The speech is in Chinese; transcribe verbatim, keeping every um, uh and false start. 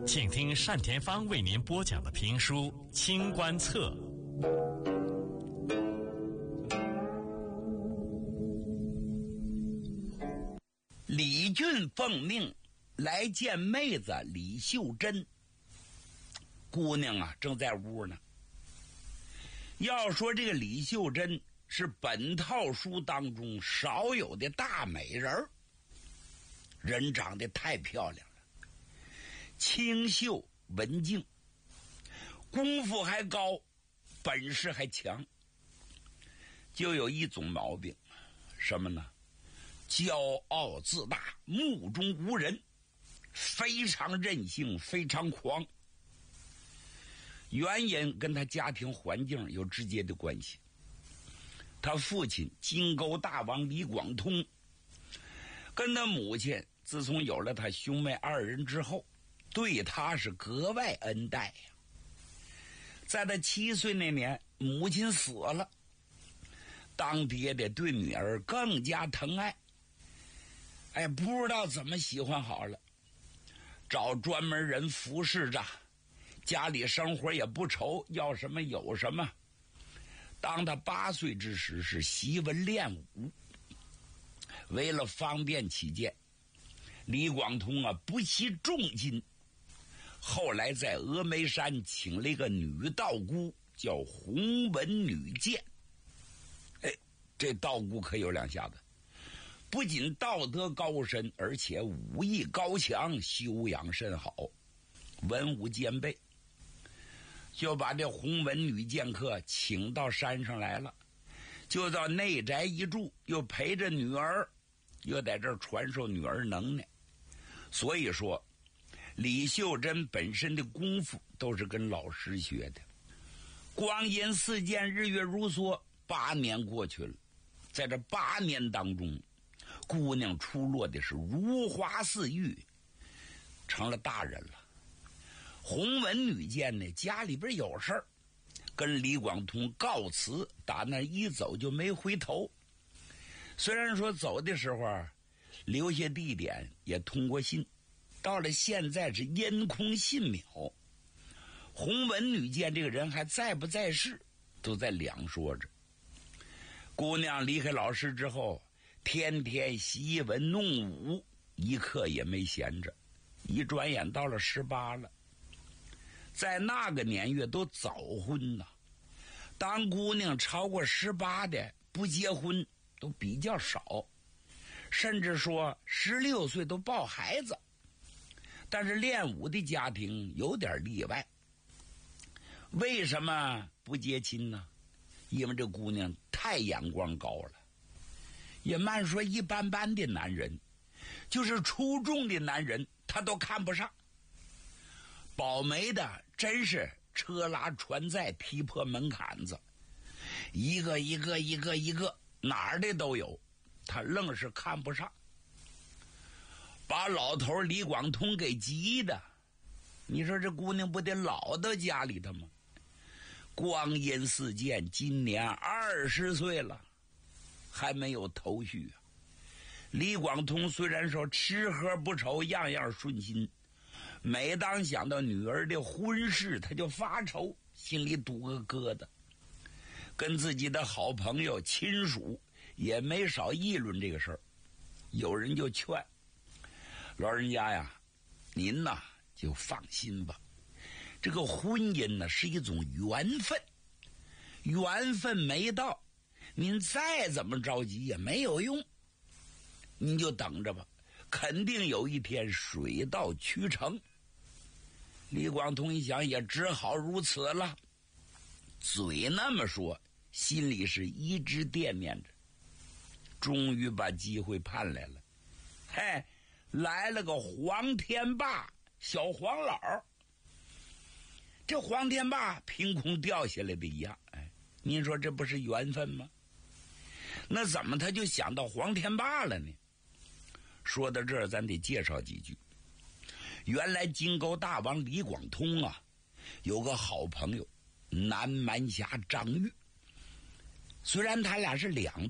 请听单田芳为您播讲的评书《清官侧》。 李俊奉命来见妹子李秀珍，姑娘啊正在屋呢。要说这个李秀珍是本套书当中少有的大美人，人长得太漂亮了，清秀文静，功夫还高，本事还强，就有一种毛病，什么呢？骄傲自大，目中无人，非常任性，非常狂。原因跟他家庭环境有直接的关系。他父亲金钩大王李广通跟他母亲自从有了他兄妹二人之后，对他是格外恩待呀。在他七岁那年，母亲死了，当爹的对女儿更加疼爱。哎，不知道怎么喜欢好了，找专门人服侍着，家里生活也不愁，要什么有什么。当他八岁之时，是习文练武，为了方便起见，李广通啊不惜重金，后来在峨眉山请了一个女道姑，叫洪文女剑。哎，这道姑可有两下子，不仅道德高深，而且武艺高强，修养甚好，文武兼备，就把这洪文女剑客请到山上来了，就到内宅一住，又陪着女儿，又在这儿传授女儿能耐。所以说李秀珍本身的功夫都是跟老师学的。光阴似箭，日月如梭，八年过去了，在这八年当中，姑娘出落的是如花似玉，成了大人了。洪文女剑呢，家里边有事儿，跟李广通告辞，打那一走就没回头。虽然说走的时候留下地点，也通过信，到了现在是烟空信渺。洪文女剑这个人还在不在世，都在两说着。姑娘离开老师之后，天天习文弄武，一刻也没闲着，一转眼到了十八了。在那个年月都早婚呐，当姑娘超过十八的不结婚都比较少，甚至说十六岁都抱孩子。但是练武的家庭有点例外。为什么不结亲呢？因为这姑娘太眼光高了，也慢说一般般的男人，就是出众的男人他都看不上。保媒的真是车拉船载，踢破门槛子，一个一个一个一个哪儿的都有，他愣是看不上，把老头李广通给急的。你说这姑娘不得老到家里头吗？光阴似箭，今年二十岁了，还没有头绪啊。李广通虽然说吃喝不愁，样样顺心，每当想到女儿的婚事，他就发愁，心里堵个疙瘩。跟自己的好朋友亲属也没少议论这个事儿。有人就劝老人家呀，您呐就放心吧，这个婚姻呢是一种缘分，缘分没到，您再怎么着急也没有用，您就等着吧，肯定有一天水到渠成。李广通一想，也只好如此了，嘴那么说，心里是一直惦念着。终于把机会盼来了，嘿，来了个黄天霸小黄老。这黄天霸凭空掉下来的一样，哎，您说这不是缘分吗？那怎么他就想到黄天霸了呢？说到这儿，咱得介绍几句。原来金钩大王李广通啊，有个好朋友南蛮侠张玉，虽然他俩是两